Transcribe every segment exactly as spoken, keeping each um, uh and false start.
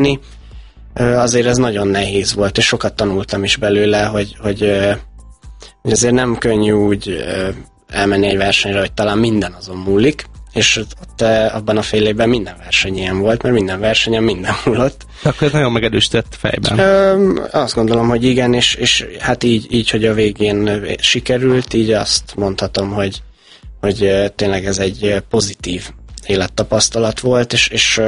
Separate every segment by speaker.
Speaker 1: azért ez nagyon nehéz volt, és sokat tanultam is belőle, hogy, hogy, hogy azért nem könnyű úgy elmenni egy versenyre, hogy talán minden azon múlik, és ott abban a fél évben minden verseny ilyen volt, mert minden versenyen minden múlott.
Speaker 2: Akkor ez nagyon megerősített fejben.
Speaker 1: Ö, azt gondolom, hogy igen, és, és hát így, így, hogy a végén sikerült, így azt mondhatom, hogy, hogy tényleg ez egy pozitív élettapasztalat volt, és, és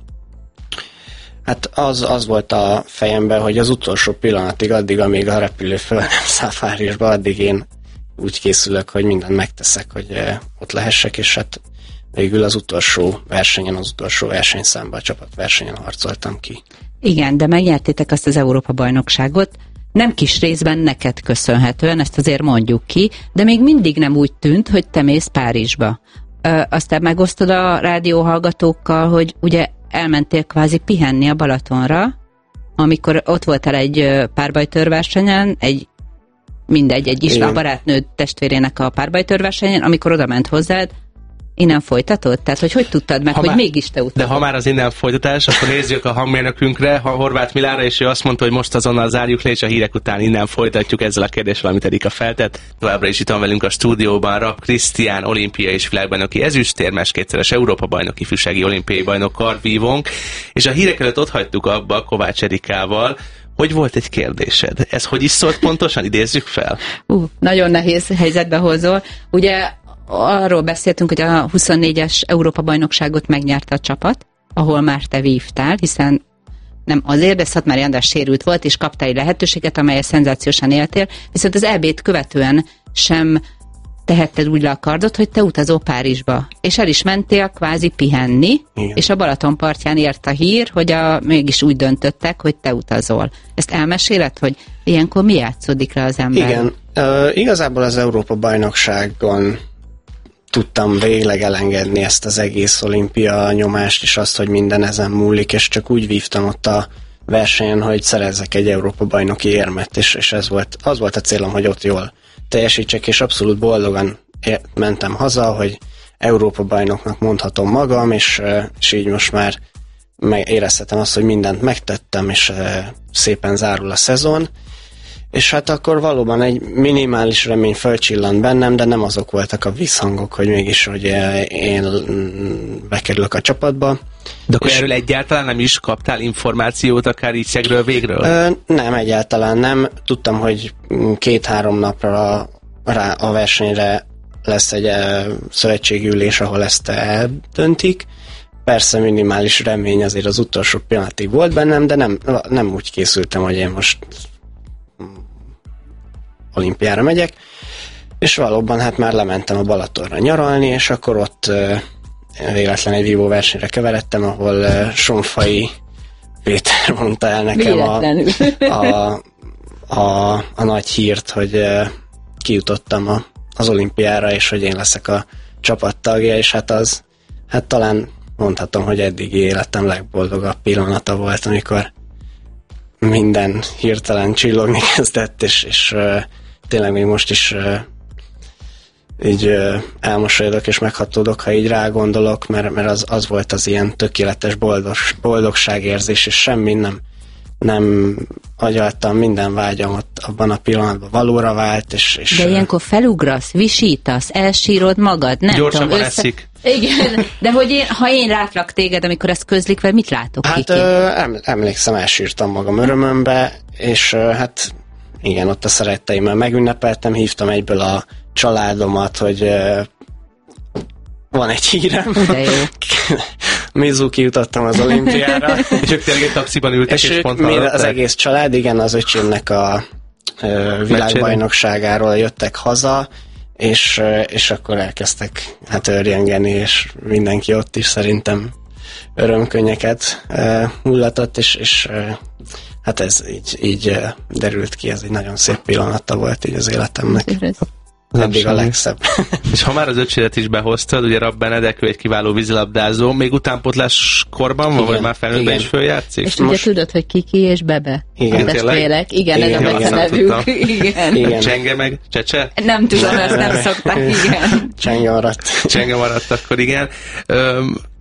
Speaker 1: hát az, az volt a fejemben, hogy az utolsó pillanatig, addig, amíg a repülő föl nem száll Párizsba, addig én úgy készülök, hogy mindent megteszek, hogy ott lehessek, és hát végül az utolsó versenyen, az utolsó versenyszámban, a csapatversenyen harcoltam ki.
Speaker 3: Igen, de megnyertétek azt az Európa-bajnokságot, nem kis részben neked köszönhetően, ezt azért mondjuk ki, de még mindig nem úgy tűnt, hogy te mész Párizsba. Ö, aztán megosztod a rádióhallgatókkal, hogy ugye elmentél kvázi pihenni a Balatonra, amikor ott voltál egy párbajtőrversenyen, egy mindegy, egy islám barátnőd testvérének a párbajtőrversenyen, amikor oda ment hozzád, innen folytatod? Tehát, hogy hogy tudtad meg, ha hogy már, mégis te utazol?
Speaker 2: De ha már az innen folytatás, akkor nézzük a hangmérnökünkre, Horváth Milára, és ő azt mondta, hogy most azonnal zárjuk le, és a hírek után innen folytatjuk ezzel a kérdéssel, amit Erika feltett. Továbbra is itt van velünk a stúdióban Rapp Krisztián, olimpia és világbajnoki ezüstérmes, kétszeres Európa-bajnoki, ifjúsági olimpiai bajnok karvívónk, és a hírek előtt ott hagytuk abba Kovács Erikával, hogy volt egy kérdésed. Ez hogy is szólt pontosan? Idézzük fel.
Speaker 3: Uh, nagyon nehéz helyzetbe hozol. Ugye arról beszéltünk, hogy a huszonnégyes Európa-bajnokságot megnyerte a csapat, ahol már te vívtál, hiszen nem azért, de Szatmári András sérült volt, és kaptál egy lehetőséget, amelyet szenzációsan éltél, viszont az é bét követően sem tehetted úgy le a kardot, hogy te utazol Párizsba. És el is mentél kvázi pihenni, igen. És a Balaton partján ért a hír, hogy a, mégis úgy döntöttek, hogy te utazol. Ezt elmeséled, hogy ilyenkor mi játszódik le az ember?
Speaker 1: Igen. Uh, igazából az Európa-bajnokságon tudtam végleg elengedni ezt az egész olimpia nyomást, és azt, hogy minden ezen múlik, és csak úgy vívtam ott a versenyen, hogy szerezzek egy Európa-bajnoki érmet, és, és ez volt, az volt a célom, hogy ott jól teljesítsek, és abszolút boldogan mentem haza, hogy Európa-bajnoknak mondhatom magam, és, és így most már érezhetem azt, hogy mindent megtettem, és szépen zárul a szezon, és hát akkor valóban egy minimális remény felcsillant bennem, de nem azok voltak a visszhangok, hogy mégis, hogy én bekerülök a csapatba.
Speaker 2: De akkor erről egyáltalán nem is kaptál információt, akár így szegről végről?
Speaker 1: Ö, nem, egyáltalán nem. Tudtam, hogy két-három napra rá a versenyre lesz egy szövetségi ülés, ahol ezt eldöntik. Persze minimális remény azért az utolsó pillanatig volt bennem, de nem, nem úgy készültem, hogy én most olimpiára megyek, és valóban hát már lementem a Balatonra nyaralni, és akkor ott uh, véletlen egy vívó versenyre keveredtem, ahol uh, Sonfai Péter mondta el nekem a, a, a, a nagy hírt, hogy uh, kijutottam a, az olimpiára, és hogy én leszek a csapattagja, és hát az, hát talán mondhatom, hogy eddigi életem legboldogabb pillanata volt, amikor minden hirtelen csillogni kezdett, és, és uh, tényleg még most is uh, így uh, elmosolyodok és meghatódok, ha így rágondolok, mert, mert az, az volt az ilyen tökéletes boldog, boldogságérzés, és semmi nem, nem agyaltam, minden vágyam ott abban a pillanatban valóra vált, és... és
Speaker 3: de ilyenkor felugrasz, visítasz, elsírod magad, nem
Speaker 2: gyorsabban
Speaker 3: tudom, össze...
Speaker 2: eszik.
Speaker 3: Igen, de hogy én, ha én rátlak téged, amikor ezt közlik, vagy mit látok
Speaker 1: hát,
Speaker 3: kiki?
Speaker 1: Hát emlékszem, elsírtam magam örömömbe, és ö, hát igen, ott a szeretteimmel megünnepeltem, hívtam egyből a családomat, hogy ö, van egy hírem.
Speaker 3: De jó.
Speaker 1: Mizuki jutottam az olimpiára.
Speaker 2: És ők tényleg egy taxiban ültek, és, és pont
Speaker 1: hallották. Az egész család, igen, az öcsémnek a ö, világbajnokságáról jöttek haza, és, és akkor elkezdtek hát örjengeni, és mindenki ott is szerintem örömkönnyeket uh, hullatott, és, és uh, hát ez így, így uh, derült ki, ez egy nagyon szép pillanata volt így az életemnek. Eddig a legszebb.
Speaker 2: És ha már az öcsédet is behoztad, ugye Rapp Benedek, ő egy kiváló vízilabdázó, még utánpótlás korban van, vagy már felnőttben is följátszik?
Speaker 3: És most... ugye tudod, hogy Kiki és Bebe.
Speaker 1: Igen,
Speaker 3: tényleg? Igen, igen, ez a mecenevük. Igen.
Speaker 1: Igen.
Speaker 2: Csenge meg Csecse?
Speaker 3: Nem tudom, ezt nem szokták, igen.
Speaker 1: Csenge maradt.
Speaker 2: Csenge maradt, akkor igen. Öm,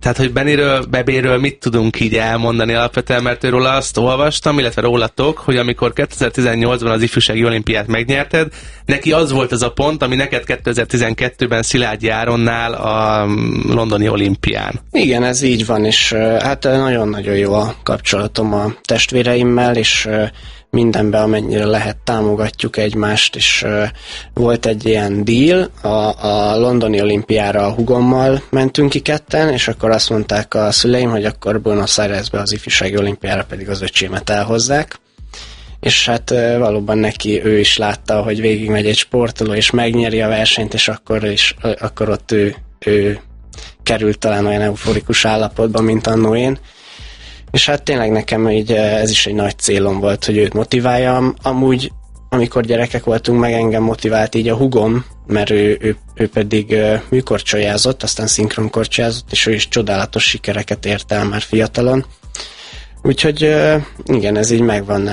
Speaker 2: Tehát, hogy Bennyről, Bebéről mit tudunk így elmondani alapvetően, mert őről azt olvastam, illetve rólatok, hogy amikor kétezer-tizennyolcban az ifjúsági olimpiát megnyerted, neki az volt az a pont, ami neked kétezer-tizenkettőben Szilágyi Áronnál a londoni olimpián.
Speaker 1: Igen, ez így van, és hát nagyon-nagyon jó a kapcsolatom a testvéreimmel, és mindenben, amennyire lehet, támogatjuk egymást, és uh, volt egy ilyen deal, a, a londoni olimpiára a hugommal mentünk ki ketten, és akkor azt mondták a szüleim, hogy akkor Buenos Airesbe az ifjúsági olimpiára pedig az öcsémet elhozzák, és hát uh, valóban neki, ő is látta, hogy végigmegy egy sportoló, és megnyeri a versenyt, és akkor, is, uh, akkor ott ő, ő került talán olyan euforikus állapotba, mint annó én. És hát tényleg nekem így ez is egy nagy célom volt, hogy őt motiváljam. Amúgy, amikor gyerekek voltunk, meg engem motivált így a hugom, mert ő, ő, ő pedig műkorcsolyázott, aztán szinkronkorcsolyázott, és ő is csodálatos sikereket ért el már fiatalon. Úgyhogy igen, ez így megvan,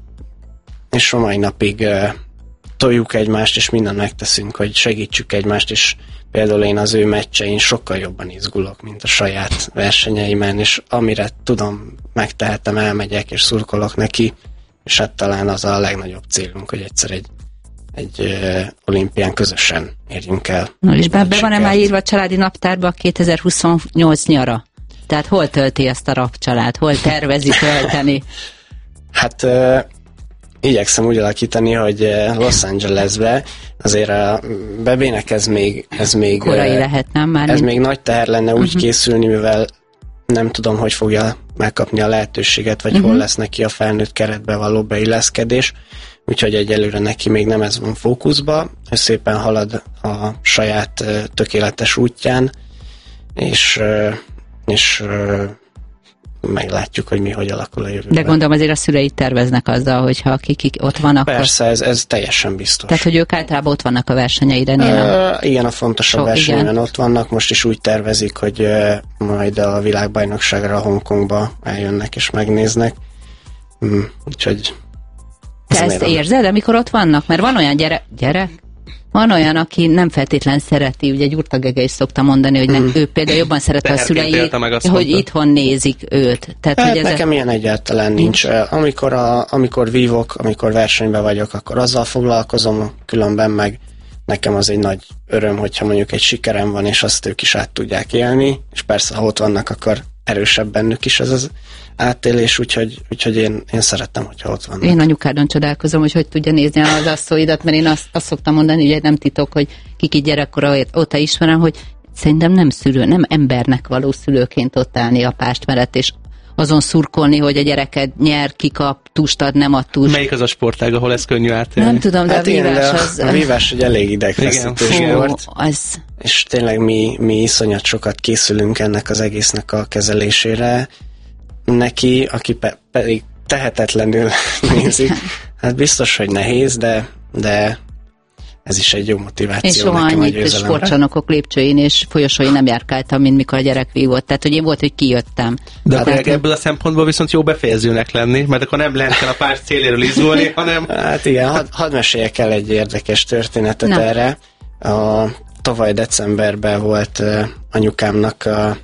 Speaker 1: és a mai napig toljuk egymást, és mindent megteszünk, hogy segítsük egymást, és például én az ő meccsein sokkal jobban izgulok, mint a saját versenyeimen, és amire tudom, megtehetem, elmegyek, és szurkolok neki, és hát talán az a legnagyobb célunk, hogy egyszer egy, egy ö, olimpián közösen érjünk el.
Speaker 3: No, és be, be van-e már írva a családi naptárba a kétezer-huszonnyolc nyara? Tehát hol tölti ezt a Rapp család? Hol tervezi tölteni?
Speaker 1: Hát... Ö, igyekszem úgy alakítani, hogy Los Angelesbe azért a Bebének ez még... Ez még
Speaker 3: korai lehet, nem? Már
Speaker 1: ez
Speaker 3: mint...
Speaker 1: még nagy teher lenne úgy uh-huh. készülni, mivel nem tudom, hogy fogja megkapni a lehetőséget, vagy uh-huh. hol lesz neki a felnőtt keretbe való beilleszkedés. Úgyhogy egyelőre neki még nem ez van fókuszba. Ő szépen halad a saját tökéletes útján, és, és meglátjuk, hogy mi hogy alakul a jövőben.
Speaker 3: De gondolom azért a szüleit terveznek azzal, hogyha akik ott vannak.
Speaker 1: Persze, ez, ez teljesen biztos.
Speaker 3: Tehát, hogy ők általában ott vannak a versenyeiden.
Speaker 1: Uh, igen, a fontosabb so, versenyeiden ott vannak. Most is úgy tervezik, hogy uh, majd a világbajnokságra Hongkongba eljönnek és megnéznek. Mm, úgyhogy...
Speaker 3: Te ezt érzed, amikor ott vannak? Mert van olyan gyere... gyerek? Van olyan, aki nem feltétlen szereti, ugye Gyurta Gege is szokta mondani, hogy mm. ő például jobban szereti a szüleit, hogy mondta. Itthon nézik őt. Tehát,
Speaker 1: hát
Speaker 3: hogy
Speaker 1: nekem ilyen egyáltalán nincs. Amikor, a, amikor vívok, amikor versenyben vagyok, akkor azzal foglalkozom, különben meg nekem az egy nagy öröm, hogyha mondjuk egy sikerem van, és azt ők is át tudják élni, és persze, ha ott vannak, akkor erősebb bennük is ez az átélés, úgyhogy, úgyhogy én, én szerettem, hogyha ott vannak.
Speaker 3: Én anyukádon csodálkozom, hogy hogy tudja nézni az asszóidat, mert én azt, azt szoktam mondani, hogy nem titok, hogy kiki gyerekkora óta ismerem, hogy szerintem nem szülő, nem embernek való szülőként ott állni a pást mellett, és azon szurkolni, hogy a gyereked nyer, kikap, tust ad, nem ad tust.
Speaker 2: Melyik az a sportág, ahol ez könnyű átélni?
Speaker 3: Nem tudom, de hát a vívás
Speaker 1: igen,
Speaker 3: az...
Speaker 1: A vívás egy elég idegfeszítő sport.
Speaker 3: Az...
Speaker 1: És tényleg mi, mi iszonyat sokat készülünk ennek az egésznek a kezelésére. Neki, aki pe- pedig tehetetlenül nézik, hát biztos, hogy nehéz, de, de ez is egy jó motiváció.
Speaker 3: És soha annyit sportcsarnokok lépcsőin és folyosóin nem járkáltam, mint mikor a gyerek vívott. Tehát, hogy én volt, hogy kijöttem.
Speaker 2: De hát akkor ebből a szempontból viszont jó befejezőnek lenni, mert akkor nem lehet kell a párt céléről izgulni, hanem...
Speaker 1: Hát igen, hadd had meséljek el egy érdekes történetet Na. erre. A tavaly decemberben volt uh, anyukámnak a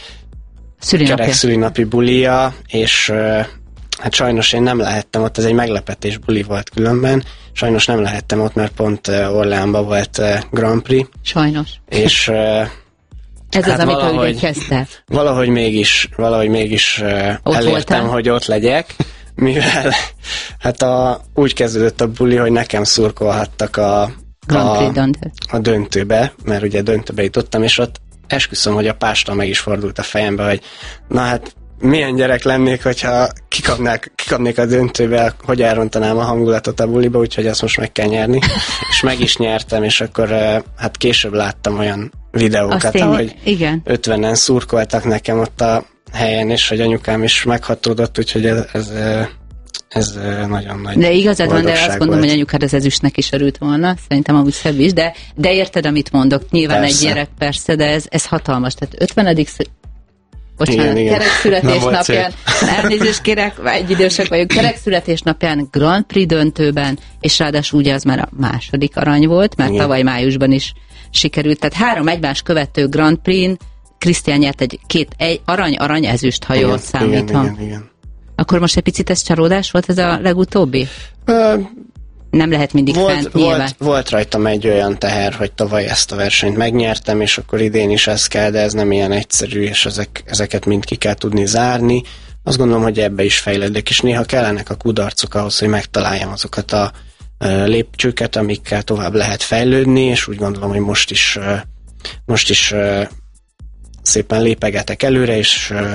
Speaker 1: gyerek szülinapi bulia, és uh, hát sajnos én nem lehettem ott, ez egy meglepetés buli volt különben, sajnos nem lehettem ott, mert pont uh, Orleánban volt uh, Grand Prix.
Speaker 3: Sajnos.
Speaker 1: És uh,
Speaker 3: ez
Speaker 1: hát
Speaker 3: az, amit valahogy, kezdte.
Speaker 1: Valahogy mégis, valahogy mégis uh, elértem, voltál? Hogy ott legyek, mivel hát a, úgy kezdődött a buli, hogy nekem szurkolhattak a A, a döntőbe, mert ugye döntőbe jutottam, és ott esküszöm, hogy a pástal meg is fordult a fejembe, hogy na hát milyen gyerek lennék, hogyha kikapnák, kikapnék a döntőbe, hogy elrontanám a hangulatot a buliba, úgyhogy azt most meg kell nyerni. És meg is nyertem, és akkor hát később láttam olyan videókat, én, ahogy igen. ötvenen szurkoltak nekem ott a helyen, és hogy anyukám is meghatódott, úgyhogy ez, ez ez nagyon nagy
Speaker 3: De igazad van, de azt
Speaker 1: volt.
Speaker 3: gondolom, hogy anyukád az ezüstnek is örült volna, szerintem amúgy szebb is, de, de érted, amit mondok, nyilván persze. Egy gyerek persze, de ez, ez hatalmas, tehát ötvenedik bocsánat, kerekszületésnapján, elnézést kérek, egy idősek vagyunk, kerekszületésnapján Grand Prix döntőben, és ráadásul ugye az már a második arany volt, mert igen. Tavaly májusban is sikerült, tehát három egymás követő Grand Prix-n Krisztián nyert egy két egy arany-arany ezüst, ha jól számítom.
Speaker 1: Igen, igen, igen.
Speaker 3: Akkor most egy picit ez csalódás volt ez a legutóbbi?
Speaker 1: Ö,
Speaker 3: Nem lehet mindig
Speaker 1: volt,
Speaker 3: fent nyilván.
Speaker 1: Volt, volt rajtam egy olyan teher, hogy tavaly ezt a versenyt megnyertem, és akkor idén is ez kell, de ez nem ilyen egyszerű, és ezek, ezeket mind ki kell tudni zárni. Azt gondolom, hogy ebbe is fejlődök, és néha kellenek a kudarcok ahhoz, hogy megtaláljam azokat a uh, lépcsőket, amikkel tovább lehet fejlődni, és úgy gondolom, hogy most is, uh, most is uh, szépen lépegetek előre, és uh,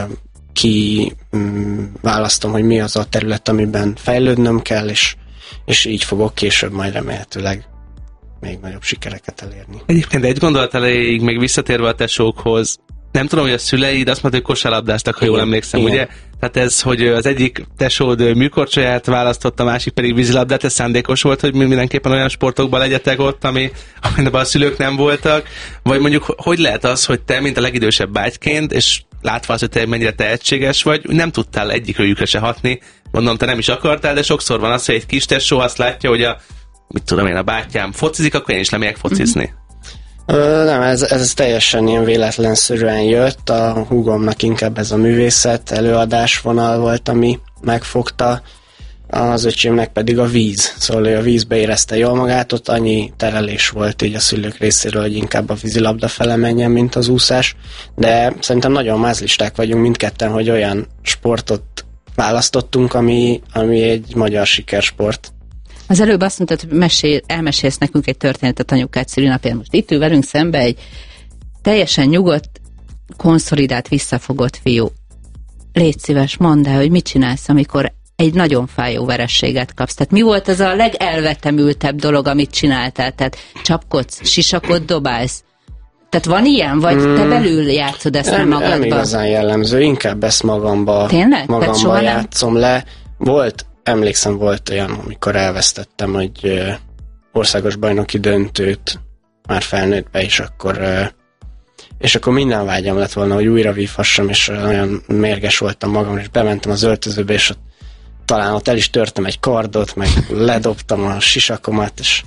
Speaker 1: ki um, választom, hogy mi az a terület, amiben fejlődnöm kell, és, és így fogok később majd remélhetőleg még nagyobb sikereket elérni.
Speaker 2: Egyébként egy gondolat elejéig, még visszatérve a tesókhoz, nem tudom, hogy a szüleid azt mondta, hogy kosárlabdáztak, ha
Speaker 1: igen,
Speaker 2: jól emlékszem,
Speaker 1: igen.
Speaker 2: ugye? Tehát ez, hogy az egyik tesód műkorcsolyát választott, a másik pedig vízilabdát, ez szándékos volt, hogy mindenképpen olyan sportokban legyetek ott, ami, amiben a szülők nem voltak? Vagy mondjuk, hogy lehet az, hogy te, mint a legidősebb bátyként, és látva az, hogy te mennyire tehetséges vagy, nem tudtál egyikőjükre se hatni, mondom, te nem is akartál, de sokszor van az, hogy egy kis tesó azt látja, hogy a, mit tudom én, a bátyám focizik, akkor én is lemegyek focizni. Mm-hmm.
Speaker 1: Ö, nem, ez, ez teljesen ilyen véletlenszerűen jött, a húgomnak inkább ez a művészet előadásvonal volt, ami megfogta, az öcsémnek pedig a víz, szóval ő a vízbe érezte jól magát, ott annyi terelés volt így a szülők részéről, hogy inkább a vízilabda fele menjen, mint az úszás, de szerintem nagyon mázlisták vagyunk mindketten, hogy olyan sportot választottunk, ami, ami egy magyar sikersport.
Speaker 3: Az előbb azt mondtad, hogy mesél, elmesélsz nekünk egy történetet anyukád szülinapján. Most itt ül velünk szembe egy teljesen nyugodt, konszolidált, visszafogott fiú. Légy szíves, mondd el, hogy mit csinálsz, amikor egy nagyon fájó verességet kapsz. Tehát mi volt az a legelvetemültebb dolog, amit csináltál? Tehát csapkodsz, sisakot dobálsz? Tehát van ilyen, vagy hmm. te belül játszod ezt
Speaker 1: nem,
Speaker 3: magadba? Nem
Speaker 1: igazán jellemző, inkább ezt magamba, magamba játszom nem? le. Volt Emlékszem, volt olyan, amikor elvesztettem egy ö, országos bajnoki döntőt, már felnőttbe, és akkor, ö, és akkor minden vágyam lett volna, hogy újra vívhassam, és olyan mérges voltam magam, és bementem az öltözőbe, és ott, talán ott el is törtem egy kardot, meg ledobtam a sisakomat, és...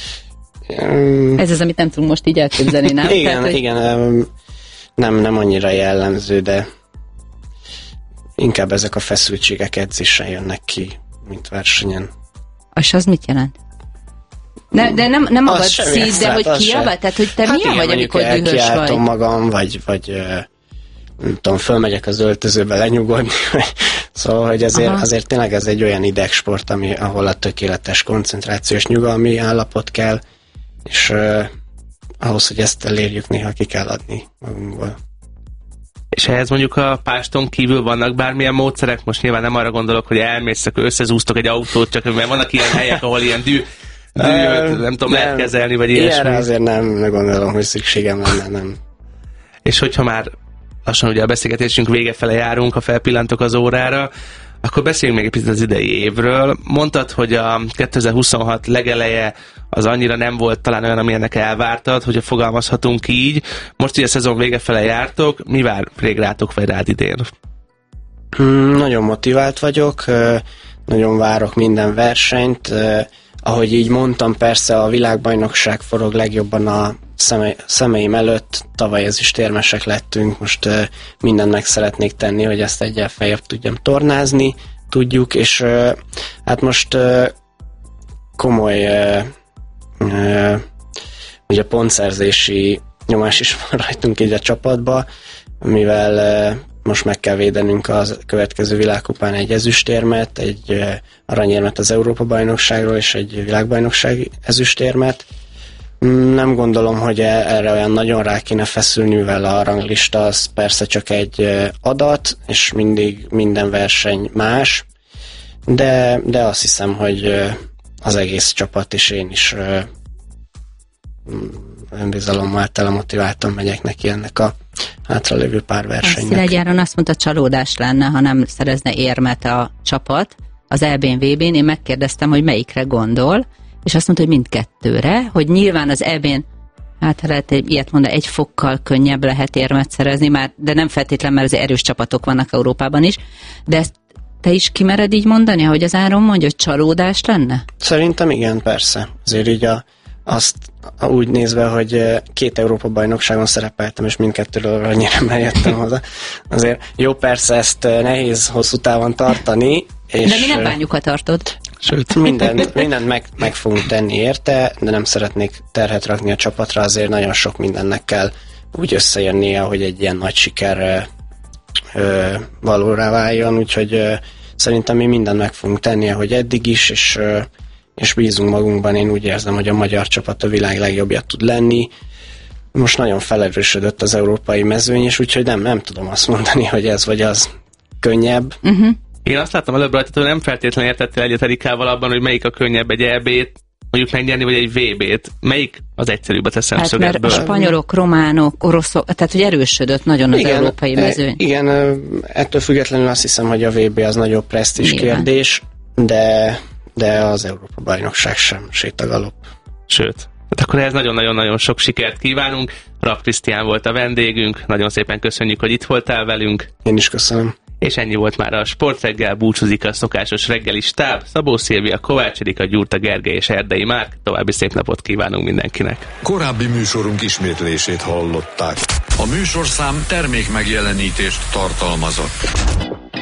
Speaker 1: Um,
Speaker 3: Ez az, amit nem tudunk most így elképzelni, nem?
Speaker 1: Igen,
Speaker 3: Tehát, hogy...
Speaker 1: igen, um, nem, nem annyira jellemző, de inkább ezek a feszültségek edzésen jönnek ki, mint versenyen.
Speaker 3: És az mit jelent? Ne, de nem, nem magad szíd, de hogy kiabál? Tehát, hogy te
Speaker 1: hát
Speaker 3: milyen
Speaker 1: igen,
Speaker 3: vagy, amikor dühös vagy?
Speaker 1: magam, vagy, vagy nem tudom, fölmegyek az öltözőbe lenyugodni. Szóval, hogy azért, azért tényleg ez egy olyan idegsport, ami, ahol a tökéletes koncentrációs nyugalmi állapot kell, és uh, ahhoz, hogy ezt elérjük, néha ki kell adni magunkból.
Speaker 2: És ehhez mondjuk a páston kívül vannak bármilyen módszerek? Most nyilván nem arra gondolok, hogy elmész, akkor összezúztok egy autót, csak mert vannak ilyen helyek, ahol ilyen dű, dűt, nem tudom, lehet kezelni, vagy ilyesmi.
Speaker 1: Ilyenre azért nem, nem gondolom, hogy szükségem lenne, nem.
Speaker 2: És hogyha már lassan ugye a beszélgetésünk vége fele járunk, ha felpillantok az órára, akkor beszéljünk még egy picit az idei évről. Mondtad, hogy a kétezer-huszonhat legeleje az annyira nem volt talán olyan, amilyennek elvártad, hogy fogalmazhatunk így. Most ugye a szezon vége fele jártok, mi vár rég rátok vagy rád idén?
Speaker 1: Hmm, nagyon motivált vagyok, nagyon várok minden versenyt. Ahogy így mondtam, persze a világbajnokság forog legjobban a szemei, szemeim előtt, tavaly ezüstérmesek lettünk, most uh, mindent meg szeretnék tenni, hogy ezt egyel feljebb tudjam tornázni, tudjuk, és uh, hát most uh, komoly uh, uh, ugye pontszerzési nyomás is van rajtunk így a csapatba, mivel uh, most meg kell védenünk a következő világkupán egy ezüstérmet, egy uh, aranyérmet az Európa-bajnokságról, és egy világbajnokság ezüstérmet. Nem gondolom, hogy erre olyan nagyon rá kéne feszülni, mivel a ranglista az persze csak egy adat, és mindig minden verseny más, de, de azt hiszem, hogy az egész csapat és én is önbizalommal telemotiváltan megyek neki ennek a hátralévő pár versenynek.
Speaker 3: A Szilágyáron azt mondta, csalódás lenne, ha nem szerezne érmet a csapat az é bén, vé bén. Én megkérdeztem, hogy melyikre gondol, és azt mondta, hogy mindkettőre, hogy nyilván az é bén, hát ha lehet ilyet mondani, egy fokkal könnyebb lehet érmet szerezni, már, de nem feltétlenül, mert az erős csapatok vannak Európában is, de ezt te is kimered így mondani, ahogy az Áron mondja, hogy csalódás lenne?
Speaker 1: Szerintem igen, persze. Azért így a, azt úgy nézve, hogy két Európa-bajnokságon szerepeltem, és mindkettőről annyira jöttem haza. Azért jó, persze ezt nehéz hosszú távon tartani. És
Speaker 3: de mi nem bánjuk, ha tartod.
Speaker 1: Sőt, mindent, mindent meg, meg fogunk tenni érte, de nem szeretnék terhet rakni a csapatra, azért nagyon sok mindennek kell úgy összejönnie, hogy egy ilyen nagy siker ö, valóra váljon, úgyhogy ö, szerintem mi mindent meg fogunk tenni, ahogy eddig is, és, ö, és bízunk magunkban. Én úgy érzem, hogy a magyar csapat a világ legjobbja tud lenni. Most nagyon felerősödött az európai mezőny, és úgyhogy nem, nem tudom azt mondani, hogy ez vagy az könnyebb.
Speaker 3: Uh-huh.
Speaker 2: Én azt láttam előbb rajta, hogy nem feltétlenül értettél egyet Erikával abban, hogy melyik a könnyebb, egy é bét mondjuk megnyerni, vagy egy vé bét. Melyik az egyszerűbb a te szemszögedből?
Speaker 3: Hát mert a spanyolok, románok, oroszok, tehát hogy erősödött nagyon az
Speaker 1: igen,
Speaker 3: európai mezőny.
Speaker 1: Igen, ettől függetlenül azt hiszem, hogy a vé bé az nagyobb presztízs kérdés, de, de az Európa-bajnokság sem sétagalop.
Speaker 2: Sőt, hát akkor ehhez nagyon-nagyon-nagyon sok sikert kívánunk. Rapp Krisztián volt a vendégünk, nagyon szépen köszönjük, hogy itt voltál velünk.
Speaker 1: Én is köszönöm.
Speaker 2: És ennyi volt már a Sportreggel, búcsúzik a szokásos reggeli stáb. Szabó Szilvia, Kovács Erika, Gyurta Gergely és Erdei Márk. További szép napot kívánunk mindenkinek.
Speaker 4: Korábbi műsorunk ismétlését hallották. A műsorszám termék megjelenítést tartalmazott.